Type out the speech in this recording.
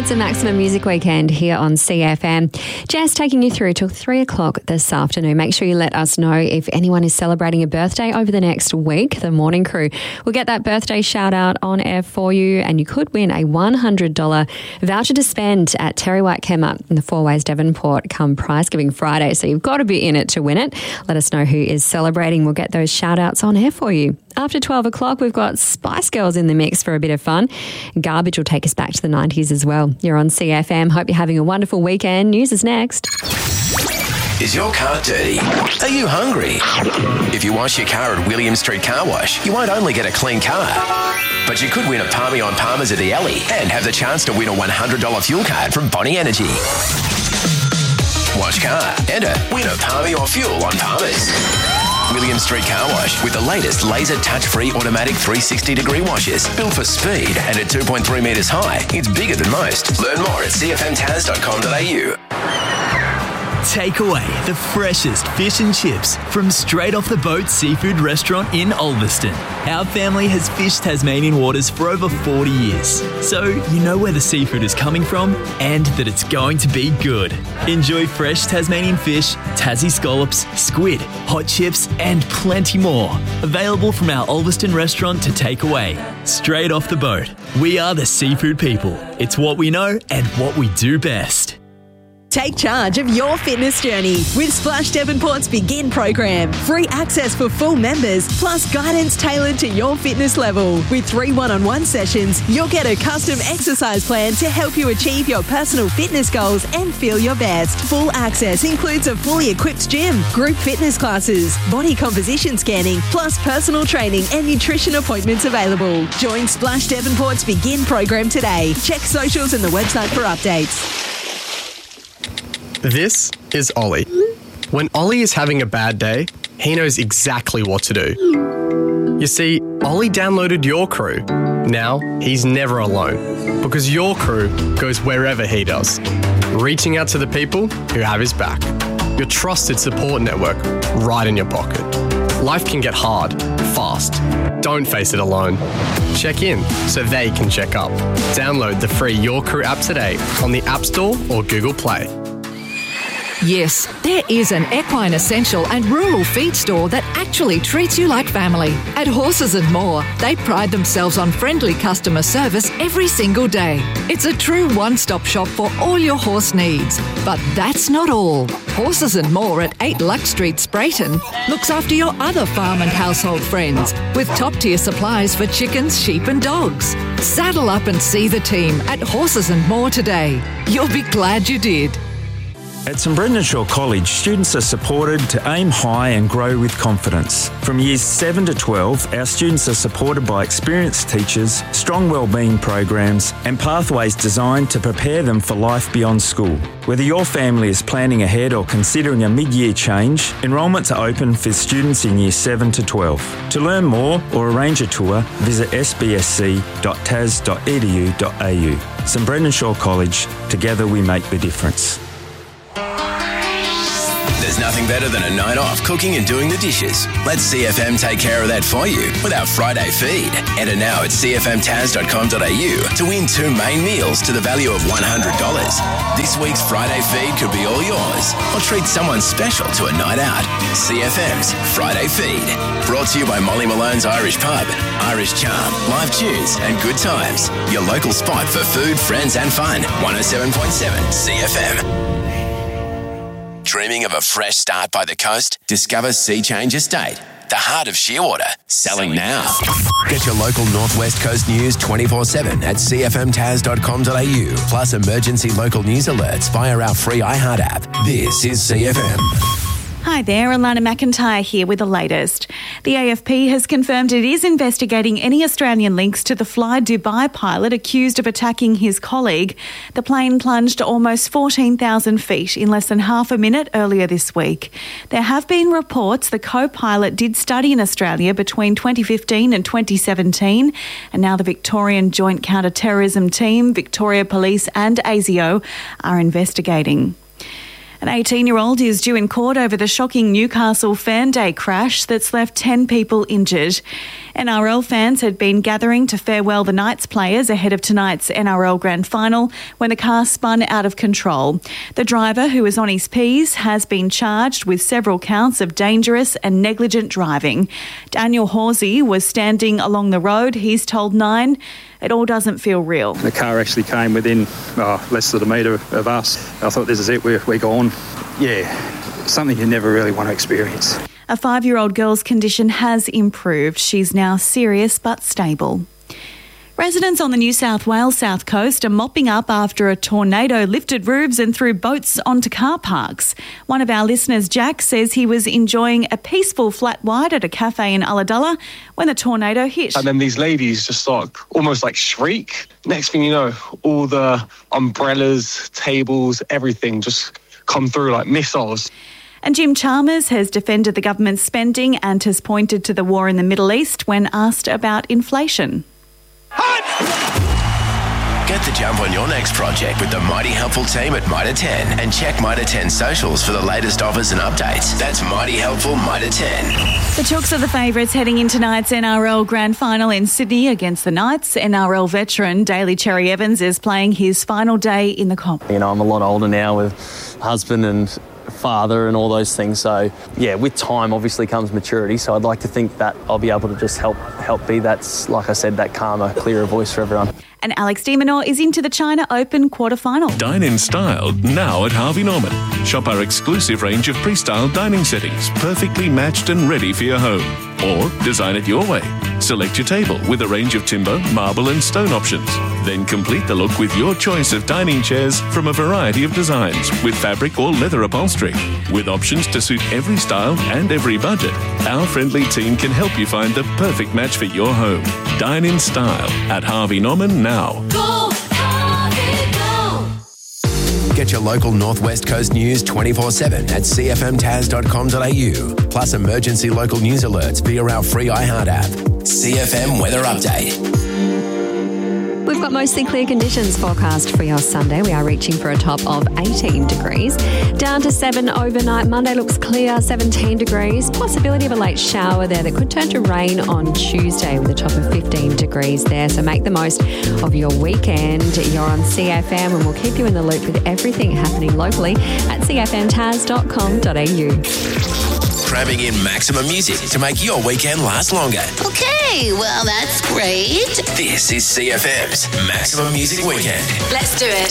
It's a Maximum Music Weekend here on CFM. Jess taking you through till 3 o'clock this afternoon. Make sure you let us know if anyone is celebrating a birthday over the next week. The morning crew will get that birthday shout out on air for you, and you could win a $100 voucher to spend at Terry White Chemist in the Four Ways Devonport come Prize Giving Friday. So you've got to be in it to win it. Let us know who is celebrating. We'll get those shout outs on air for you. After 12 o'clock, we've got Spice Girls in the mix for a bit of fun. Garbage will take us back to the 90s as well. You're on CFM. Hope you're having a wonderful weekend. News is next. Is your car dirty? Are you hungry? If you wash your car at William Street Car Wash, you won't only get a clean car, but you could win a Palmy on Palmers at the Alley and have the chance to win a $100 fuel card from Bonnie Energy. Wash car, enter, win a Palmy or fuel on Palmers. William Street Car Wash with the latest laser touch-free automatic 360-degree washes. Built for speed and at 2.3 metres high. It's bigger than most. Learn more at cfmtaz.com.au. Take away the freshest fish and chips from Straight Off the Boat Seafood Restaurant in Ulverston. Our family has fished Tasmanian waters for over 40 years, so you know where the seafood is coming from and that it's going to be good. Enjoy fresh Tasmanian fish, Tassie scallops, squid, hot chips and plenty more. Available from our Ulverston restaurant to take away. Straight Off the Boat. We are the seafood people. It's what we know and what we do best. Take charge of your fitness journey with Splash Devonport's Begin program. Free access for full members, plus guidance tailored to your fitness level. With 3 one-on-one sessions, you'll get a custom exercise plan to help you achieve your personal fitness goals and feel your best. Full access includes a fully equipped gym, group fitness classes, body composition scanning, plus personal training and nutrition appointments available. Join Splash Devonport's Begin program today. Check socials and the website for updates. This is Ollie. When Ollie is having a bad day, he knows exactly what to do. You see, Ollie downloaded Your Crew. Now, he's never alone, because Your Crew goes wherever he does, reaching out to the people who have his back. Your trusted support network right in your pocket. Life can get hard, fast. Don't face it alone. Check in so they can check up. Download the free Your Crew app today on the App Store or Google Play. Yes, there is an equine essential and rural feed store that actually treats you like family. At Horses and More, they pride themselves on friendly customer service every single day. It's a true one-stop shop for all your horse needs. But that's not all. Horses and More at 8 Lux Street, Sprayton, looks after your other farm and household friends with top-tier supplies for chickens, sheep and dogs. Saddle up and see the team at Horses and More today. You'll be glad you did. At St Brendan Shaw College, students are supported to aim high and grow with confidence. From years 7 to 12, our students are supported by experienced teachers, strong wellbeing programs and pathways designed to prepare them for life beyond school. Whether your family is planning ahead or considering a mid-year change, enrolments are open for students in years 7 to 12. To learn more or arrange a tour, visit sbsc.tas.edu.au. St Brendan Shaw College, together we make the difference. There's nothing better than a night off cooking and doing the dishes. Let CFM take care of that for you with our Friday feed. Enter now at cfmtaz.com.au to win 2 main meals to the value of $100. This week's Friday feed could be all yours, or treat someone special to a night out. CFM's Friday feed. Brought to you by Molly Malone's Irish Pub, Irish Charm, live tunes and good times. Your local spot for food, friends and fun. 107.7 CFM. Dreaming of a fresh start by the coast? Discover Sea Change Estate, the heart of Shearwater. Selling now. Get your local Northwest Coast news 24/7 at cfmtaz.com.au. Plus emergency local news alerts via our free iHeart app. This is CFM. Hi there, Alana McIntyre here with the latest. The AFP has confirmed it is investigating any Australian links to the Fly Dubai pilot accused of attacking his colleague. The plane plunged almost 14,000 feet in less than half a minute earlier this week. There have been reports the co-pilot did study in Australia between 2015 and 2017, and now the Victorian Joint Counter-Terrorism Team, Victoria Police and ASIO are investigating. An 18-year-old is due in court over the shocking Newcastle Fan Day crash that's left 10 people injured. NRL fans had been gathering to farewell the Knights players ahead of tonight's NRL Grand Final when the car spun out of control. The driver, who was on his P's, has been charged with several counts of dangerous and negligent driving. Daniel Horsey was standing along the road. He's told Nine, "It all doesn't feel real." The car actually came within less than a metre of us. I thought, this is it, we're gone. Yeah, something you never really want to experience. A 5-year-old girl's condition has improved. She's now serious but stable. Residents on the New South Wales south coast are mopping up after a tornado lifted roofs and threw boats onto car parks. One of our listeners, Jack, says he was enjoying a peaceful flat white at a cafe in Ulladulla when the tornado hit. And then these ladies just almost shriek. Next thing you know, all the umbrellas, tables, everything just come through like missiles. And Jim Chalmers has defended the government's spending and has pointed to the war in the Middle East when asked about inflation. Get the jump on your next project with the Mighty Helpful team at Mitre 10 and check Mitre 10 socials for the latest offers and updates. That's Mighty Helpful Mitre 10. The Chooks are the favourites heading into tonight's NRL Grand Final in Sydney against the Knights. NRL veteran Daly Cherry Evans is playing his final day in the comp. You know, I'm a lot older now with husband and father and all those things, so yeah, with time obviously comes maturity, so I'd like to think that I'll be able to just help be that, like I said, that calmer, clearer voice for everyone. And Alex de Minaur is into the China Open quarter-final. Dine in style now at Harvey Norman. Shop our exclusive range of pre-styled dining settings, perfectly matched and ready for your home. Or design it your way. Select your table with a range of timber, marble and stone options. Then complete the look with your choice of dining chairs from a variety of designs with fabric or leather upholstery. With options to suit every style and every budget, our friendly team can help you find the perfect match for your home. Dine in style at Harvey Norman now. Go, Harvey, go! Get your local Northwest Coast news 24/7 at cfmtas.com.au. Plus emergency local news alerts via our free iHeart app. CFM Weather Update. We've got mostly clear conditions forecast for your Sunday. We are reaching for a top of 18 degrees. Down to 7 overnight. Monday looks clear, 17 degrees. Possibility of a late shower there that could turn to rain on Tuesday with a top of 15 degrees there. So make the most of your weekend. You're on CFM and we'll keep you in the loop with everything happening locally at cfmtas.com.au. Cramming in maximum music to make your weekend last longer. Okay, well, that's great. This is CFM's Maximum Music Weekend. Let's do it.